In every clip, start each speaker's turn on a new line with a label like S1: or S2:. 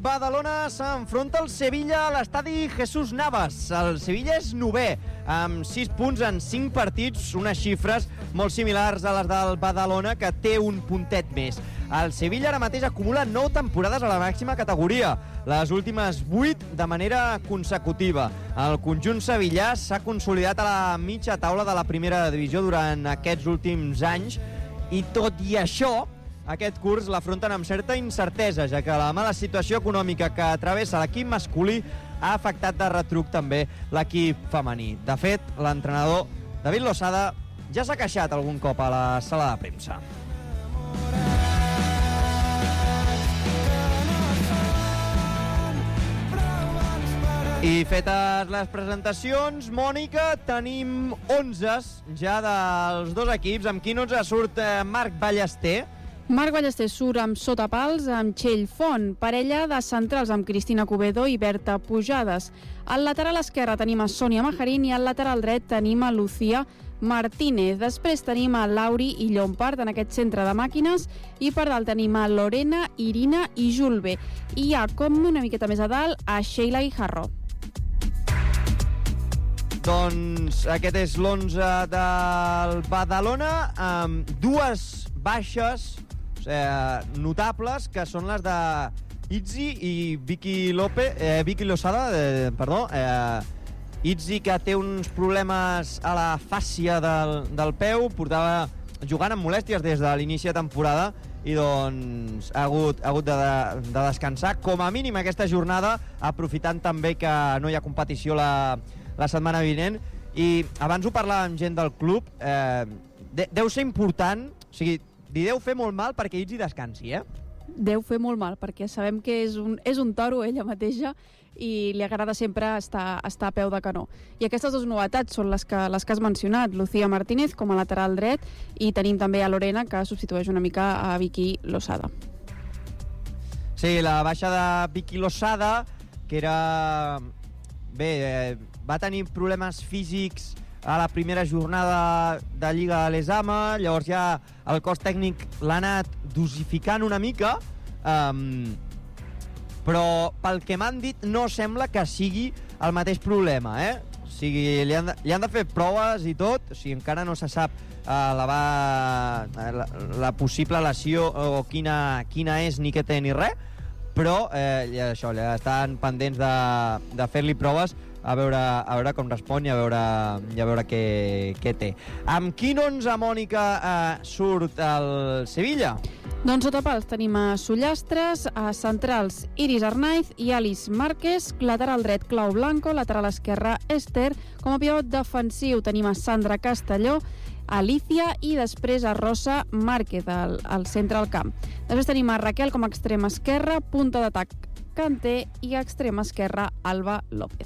S1: Badalona s'enfronta al Sevilla a l'estadi Jesús Navas. El Sevilla és 9è, amb 6 punts en 5 partits, unes xifres molt similars a les del Badalona, que té un puntet més. El Sevilla ara mateix acumula 9 temporades a la màxima categoria, les últimes 8 de manera consecutiva. El conjunt sevillà s'ha consolidat a la mitja taula de la primera divisió durant aquests últims anys i, tot i això, aquest curs l'afronten amb certa incertesa, ja que la mala situació econòmica que travessa l'equip masculí ha afectat de retruc també l'equip femení. De fet, l'entrenador David Losada ja s'ha queixat algun cop a la sala de premsa. I fetes les presentacions, Mònica, tenim 11 ja dels dos equips. Amb quin 11 surt Marc Ballester?
S2: Marc Ballester surt amb sotapals amb Txell Font, parella de centrals amb Cristina Cubedo i Berta Pujades. Al lateral esquerre tenim a Sònia Majarín i al lateral dret tenim a Lucía Martínez. Després tenim a Lauri i Llompart en aquest centre de màquines i per dalt tenim a Lorena, Irina i Julbe. I hi ha, com una miqueta més a dalt, a Sheila Guijarro.
S1: Doncs aquest és l'11 del Badalona, amb dues baixes notables, que són les de Itzi i Vicky Losada, Itzi, que té uns problemes a la fàscia del peu, portava jugant amb molèsties des de l'inici de temporada i doncs ha hagut de descansar com a mínim aquesta jornada, aprofitant també que no hi ha competició la setmana vinent. I abans ho parlàvem amb gent del club, deu ser important, o sigui, li deu fer molt mal perquè Itzi descansi,
S2: Deu fer molt mal, perquè sabem que és un toro ella mateixa i li agrada sempre estar a peu de canó. I aquestes dues novetats són les que has mencionat, Lucía Martínez com a lateral dret i tenim també a Lorena, que substitueix una mica a Vicky Losada.
S1: Sí, la baixa de Vicky Losada, que era... Bé, va tenir problemes físics a la primera jornada de Lliga de l'Esama, llavors ja el cos tècnic l'ha anat dosificant una mica, però pel que m'han dit no sembla que sigui el mateix problema, O sigui, li han de fer proves i tot, o sigui, encara no se sap la possible lesió o quina és ni què té ni res, però això, estan pendents de fer-li proves a veure com respon i a veure què té. Amb quin 11, Mònica, surt el Sevilla?
S2: Doncs sota pals tenim a Sullastres, a centrals Iris Arnaiz i Alice Márquez, lateral dret Clau Blanco, lateral esquerra Esther, com a pivot defensiu tenim a Sandra Castelló, Alicia i després a Rosa Márquez al centre del camp. Després tenim a Raquel com a extrem esquerra, punta d'atac Kanté i a extrem esquerra Alba López.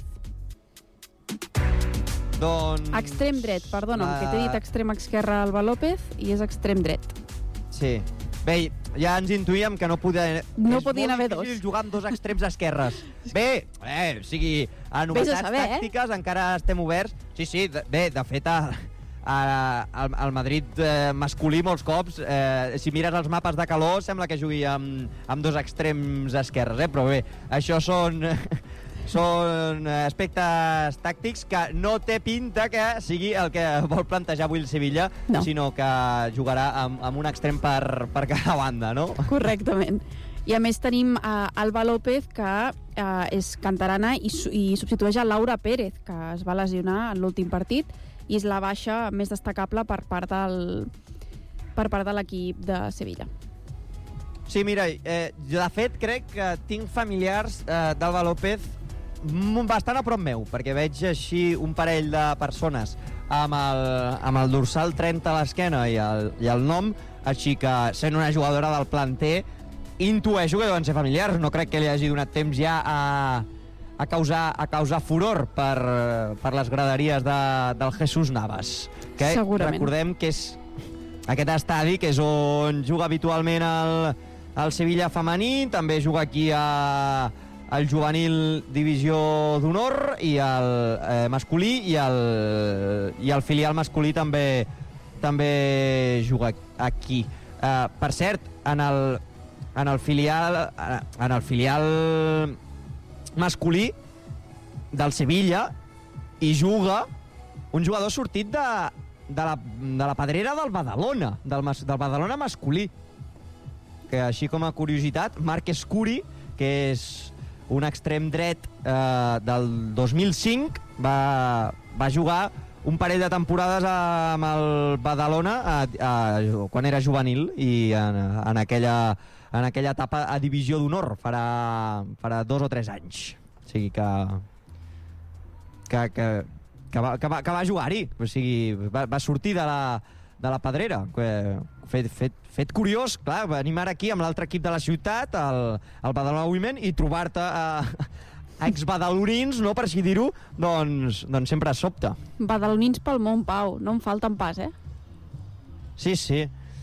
S1: Doncs...
S2: Extrem dret, perdona'm, que t'he dit extrem esquerra Alba López i és extrem dret.
S1: Sí. Bé, ja ens intuïem que no podien
S2: haver dos.
S1: És molt difícil jugar amb dos extrems esquerres. Bé, o sigui, a novetats tàctiques encara estem oberts. Sí, bé, de fet, al Madrid masculí molts cops, si mires els mapes de calor, sembla que jugui amb dos extrems esquerres, però bé, això són aspectes tàctics que no té pinta que sigui el que vol plantejar avui el Sevilla, no, sinó que jugarà amb un extrem per cada banda, no?
S2: Correctament. I a més tenim Alba López, que és canterana i substitueix a Laura Pérez, que es va lesionar en l'últim partit i és la baixa més destacable per part de l'equip de Sevilla.
S1: Sí, mira, de fet crec que tinc familiars d'Alba López bastant a prop meu, perquè veig així un parell de persones amb el dorsal 30 a l'esquena i el nom, així que sent una jugadora del planter intueixo que deuen ser familiars. No crec que li hagi donat temps ja a causar furor per les graderies del Jesús Navas, que
S2: segurament.
S1: Recordem que és aquest estadi que és on juga habitualment el Sevilla femení, també juga aquí el juvenil divisió d'honor i el masculí i el filial masculí també juga aquí. Per cert, en en el filial masculí del Sevilla i juga un jugador sortit de la pedrera del Badalona, del Badalona masculí. Que així com a curiositat, Marc Escuri, que és un extrem dret del 2005, va jugar un parell de temporades amb el Badalona quan era juvenil i en aquella etapa a divisió d'honor farà 2 o 3 anys. O sigui que va jugar-hi, o sigui, va sortir de la pedrera. Fet curiós, clar, venim ara aquí amb l'altre equip de la ciutat, el Badalona Women, i trobar-te exbadalonins, no, per així dir-ho, doncs sempre sobta.
S2: Badalonins pel món, Pau, no en falten pas, eh?
S1: Sí.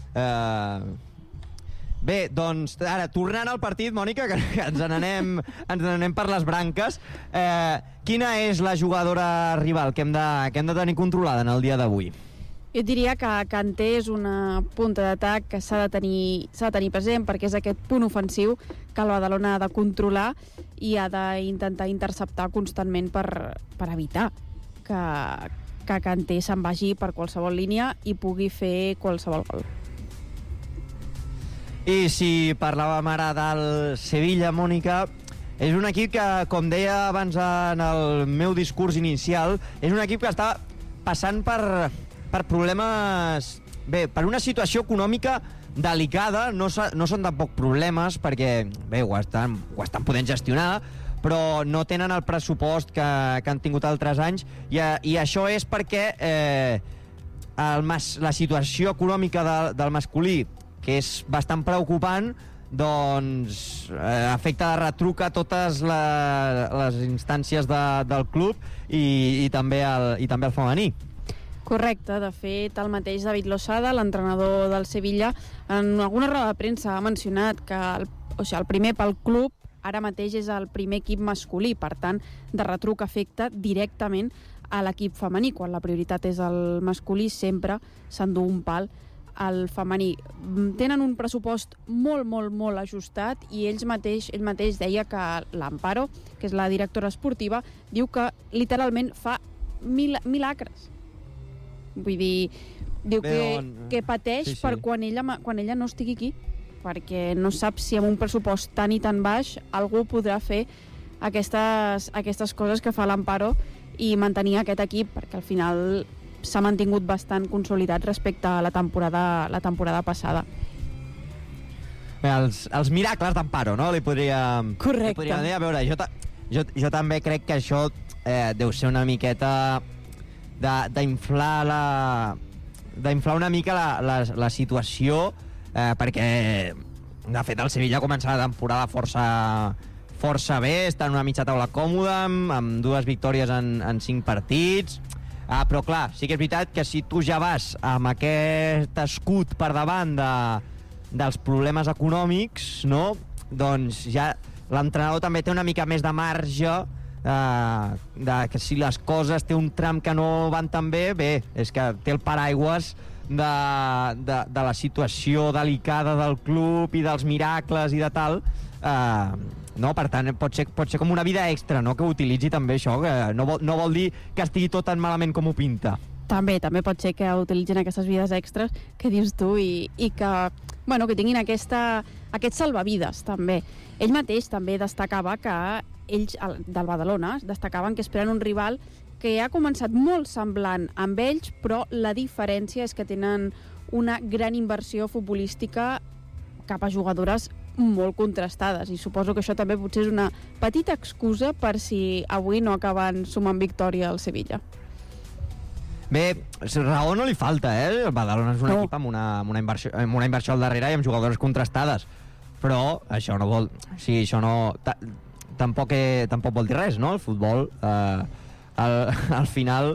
S1: Bé, doncs, ara, tornant al partit, Mònica, que ens n'anem per les branques, quina és la jugadora rival que hem de tenir controlada en el dia d'avui?
S2: Jo diria que Kanté és una punta d'atac que s'ha de tenir present, perquè és aquest punt ofensiu que el Badalona ha de controlar i ha d'intentar interceptar constantment per evitar que Kanté se'n vagi per qualsevol línia i pugui fer qualsevol gol.
S1: I si parlàvem ara del Sevilla, Mònica, és un equip que, com deia abans en el meu discurs inicial, és un equip que està passant per problemes... Bé, per una situació econòmica delicada, no són tampoc problemes, perquè bé, ho estan podent gestionar, però no tenen el pressupost que han tingut altres anys, i això és perquè la situació econòmica del masculí, que és bastant preocupant, doncs afecta de retruc a totes les instàncies del club i també el femení.
S2: Correcte, de fet, el mateix David Losada, l'entrenador del Sevilla, en alguna roda de premsa ha mencionat que el primer pel club ara mateix és el primer equip masculí, per tant, de retruc afecta directament a l'equip femení. Quan la prioritat és el masculí, sempre s'endú un pal al femení. Tenen un pressupost molt, molt, molt ajustat i ell mateix deia que l'Amparo, que és la directora esportiva, diu que literalment fa milagres. Vull dir, diu que pateix per quan ella no estigui aquí, perquè no sap si amb un pressupost tan i tan baix algú podrà fer aquestes coses que fa l'Amparo i mantenir aquest equip, perquè al final s'ha mantingut bastant consolidat respecte a la temporada passada.
S1: Bé, els miracles d'Amparo, no? Li podríem dir. A veure, jo també crec que això deu ser una miqueta d'inflar una mica la situació, perquè de fet el Sevilla comença la temporada força bé, està en una mitja taula còmoda, amb 2 victòries en 5 partits, però clar, sí que és veritat que si tu ja vas amb aquest escut per davant dels problemes econòmics, no? Doncs ja l'entrenador també té una mica més de marge que si les coses té un tram que no van tan bé, és que té el paraigües de la situació delicada del club i dels miracles i de tal, no? Per tant, pot ser com una vida extra, no? Que utilitzi també això, que no vol dir que estigui tot tan malament com ho pinta.
S2: També pot ser que utilitzin aquestes vides extres que dius tu i que tinguin aquest salvavides, també. Ell mateix també destacava que ells, del Badalona, destacaven que esperen un rival que ha començat molt semblant amb ells, però la diferència és que tenen una gran inversió futbolística cap a jugadores molt contrastades, i suposo que això també potser és una petita excusa per si avui no acaben sumant victòria al Sevilla.
S1: Bé, raó no li falta, El Badalona és un equip amb una inversió al darrere i amb jugadores contrastades, però això no vol... Sí, això no... Tampoc vol dir res, no? El futbol, al final,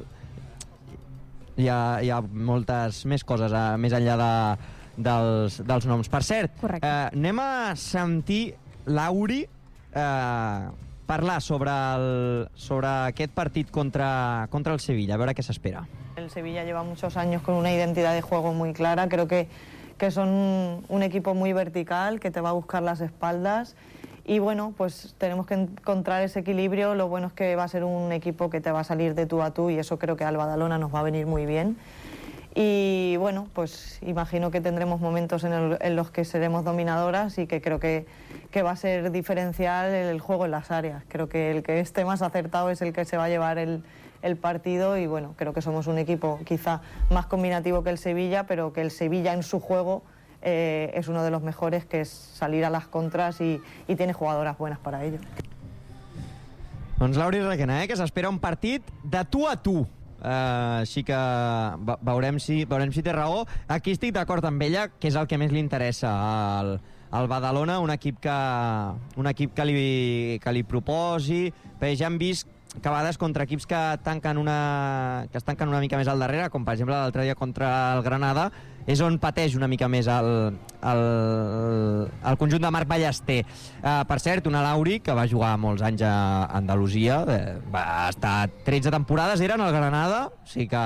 S1: hi ha moltes més coses més enllà dels noms. Per cert, anem a sentir l'Auri parlar sobre aquest partit contra el Sevilla, a veure què s'espera.
S3: El Sevilla lleva muchos años con una identidad de juego muy clara. Creo que que son un equipo muy vertical, que te va a buscar las espaldas. Y bueno, pues tenemos que encontrar ese equilibrio. Lo bueno es que va a ser un equipo que te va a salir de tú a tú y eso creo que al Badalona nos va a venir muy bien. Y bueno, pues imagino que tendremos momentos en los que seremos dominadoras y que creo que va a ser diferencial el juego en las áreas. Creo que el que esté más acertado es el que se va a llevar el partido y bueno, creo que somos un equipo quizá más combinativo que el Sevilla, pero que el Sevilla en su juego és uno de los mejores, que és salir a les contres i tiene jugadoras buenas para ello.
S1: Doncs Lauri Requena, que s'espera un partit de tu a tu. Així que veurem si té raó. Aquí estic d'acord amb ella, que és el que més li interessa al Badalona, un equip que li proposi. Perquè ja hem vist que a vegades contra equips que es tanquen una mica més al darrere, com per exemple l'altre dia contra el Granada, és on pateix una mica més el conjunt de Marc Ballester. Per cert, una Lauri que va jugar molts anys a Andalusia, va estar 13 temporades, eren al Granada, o sigui que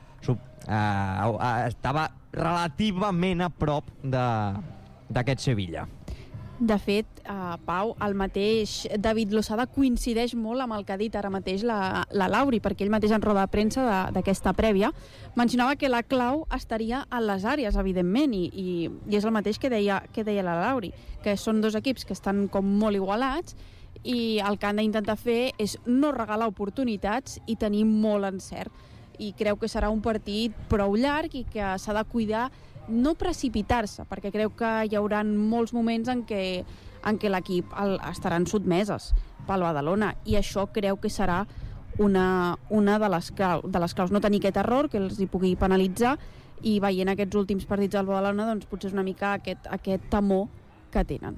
S1: estava relativament a prop d'aquest Sevilla.
S2: De fet, Pau, el mateix David Losada coincideix molt amb el que ha dit ara mateix la Lauri, perquè ell mateix en roda de premsa d'aquesta prèvia mencionava que la clau estaria a les àrees, evidentment, i és el mateix que deia la Lauri, que són dos equips que estan com molt igualats i el que han d'intentar fer és no regalar oportunitats i tenir molt encert. I creu que serà un partit prou llarg i que s'ha de cuidar no precipitar-se, perquè creu que hi haurà molts moments en què l'equip estaran sotmeses pel Badalona, i això creu que serà una de les claus. No tenir aquest error que els hi pugui penalitzar, i veient aquests últims partits del Badalona, doncs potser és una mica aquest temor que tenen.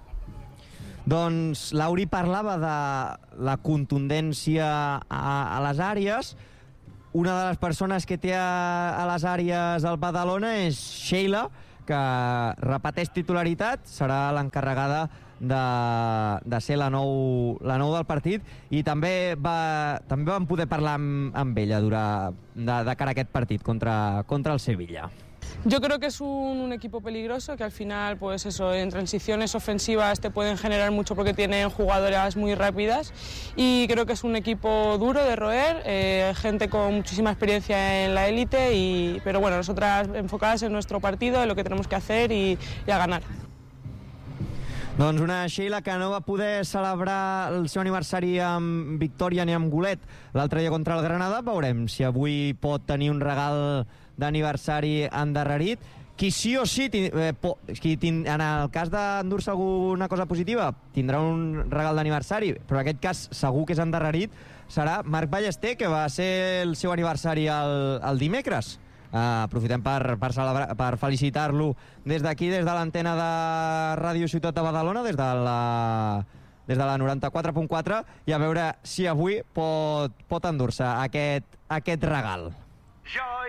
S1: Doncs Lauri parlava de la contundència a les àrees. Una de les persones que té a les àrees del Badalona és Sheila, que repeteix titularitat, serà l'encarregada de ser la nou del partit, i també vam poder parlar amb ella de cara a aquest partit contra el Sevilla.
S4: Yo creo que es un equipo peligroso, que al final, pues eso, en transiciones ofensivas te pueden generar mucho porque tienen jugadoras muy rápidas, y creo que es un equipo duro de roer, gente con muchísima experiencia en la élite, pero bueno, nosotras enfocadas en nuestro partido, en lo que tenemos que hacer y a ganar.
S1: Doncs una Sheila que no va poder celebrar el seu aniversari amb victòria ni amb golet l'altre dia contra el Granada. Veurem si avui pot tenir un regal d'aniversari endarrerit. Qui sí o sí, en el cas d'endur-se alguna cosa positiva, tindrà un regal d'aniversari, però en aquest cas segur que és endarrerit, serà Marc Ballester, que va ser el seu aniversari el dimecres. Aprofitem per felicitar-lo des d'aquí, des de l'antena de Ràdio Ciutat de Badalona, des de la 94.4, i a veure si avui pot endur-se aquest regal.